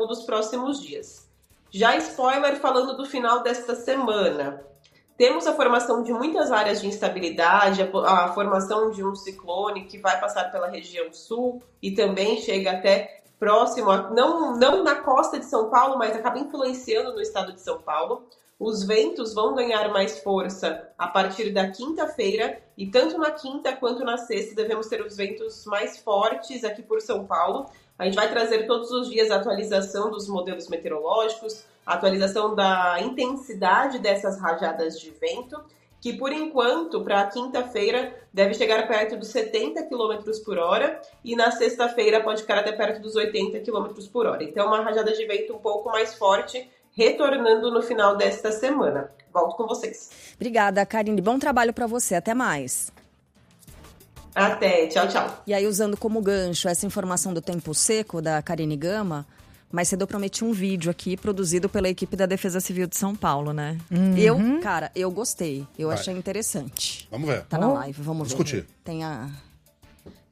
dos próximos dias. Já spoiler falando do final desta semana. Temos a formação de muitas áreas de instabilidade, a formação de um ciclone que vai passar pela região sul e também chega até próximo, não na costa de São Paulo, mas acaba influenciando no estado de São Paulo. Os ventos vão ganhar mais força a partir da quinta-feira e tanto na quinta quanto na sexta devemos ter os ventos mais fortes aqui por São Paulo. A gente vai trazer todos os dias a atualização dos modelos meteorológicos, a atualização da intensidade dessas rajadas de vento, que por enquanto, para a quinta-feira, deve chegar perto dos 70 km por hora e na sexta-feira pode ficar até perto dos 80 km por hora. Então, uma rajada de vento um pouco mais forte, retornando no final desta semana. Volto com vocês. Obrigada, Karine. Bom trabalho para você. Até mais. Até. Tchau, tchau. E aí, usando como gancho essa informação do tempo seco da Karine Gama, mais cedo eu prometi um vídeo aqui produzido pela equipe da Defesa Civil de São Paulo, né? Eu gostei. Eu achei interessante. Vamos ver. Tá na live, vamos discutir. Ver. Tem a